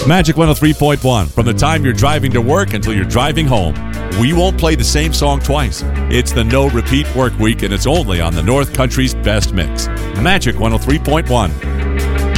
Magic 103.1. From the time you're driving to work until you're driving home, we won't play the same song twice. It's the No Repeat Work Week, and it's only on the North Country's best mix. Magic 103.1.